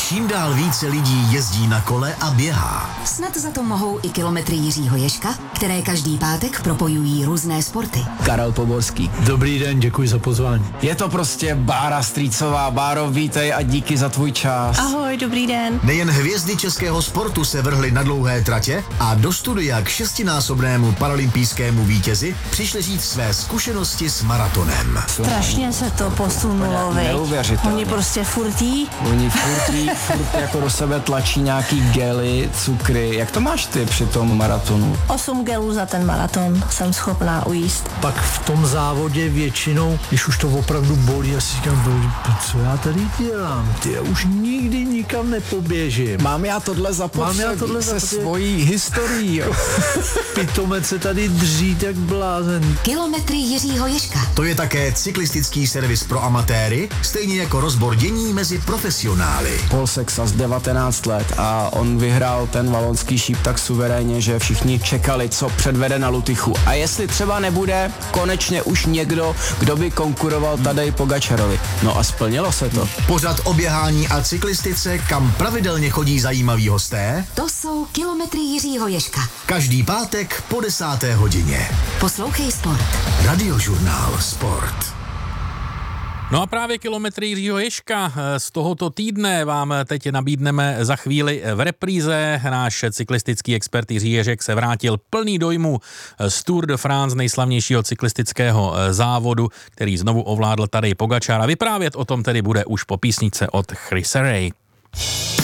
Čím dál více lidí jezdí na kole a běhá. Snad za to mohou i kilometry Jiřího Ježka, které každý pátek propojují různé sporty. Karel Poborský. Dobrý den, děkuji za pozvání. Je to prostě Bára Strýcová. Báro, vítej a díky za tvůj čas. Ahoj, dobrý den. Nejen hvězdy českého sportu se vrhly na dlouhé tratě a do studia k 6násobnému paralympijskému vítězi přišli říct své zkušenosti s maratonem. Strašně se to posunulo, Neuvěřitelné. Oni prostě furtí. Oni furt jako do sebe tlačí nějaký gely, cukry. Jak to máš ty při tom maratonu? 8 gelů za ten maraton jsem schopná ujíst. Pak v tom závodě většinou, když už to opravdu bolí, já si říkám, co já tady dělám? Já už nikdy nikam nepoběžím. Mám já tohle zapotřebí se svojí historií. Pitomec se tady dří tak blázen. Kilometry Jiřího Ježka. To je také cyklistický servis pro amatéry, stejně jako rozbor dění mezi profesionály. Paul Sexas 19 let a on vyhrál ten valonský šíp tak suverénně, že všichni čekali, co předvede na Lutychu. A jestli třeba nebude konečně už někdo, kdo by konkuroval Tadej Pogačarovi. No a splnilo se to. Pořad o běhání a cyklistice, kam pravidelně chodí zajímaví hosté. To jsou kilometry Jiřího Ježka. Každý pátek po 10. hodině. Poslouchej sport. Radiožurnál Sport. No a právě kilometry Jiřího Ježka z tohoto týdne vám teď nabídneme za chvíli v repríze. Náš cyklistický expert Jiří Ježek se vrátil plný dojmu z Tour de France, nejslavnějšího cyklistického závodu, který znovu ovládl Tadej Pogačar. A vyprávět o tom tedy bude už po písničce od Chrisa Ray.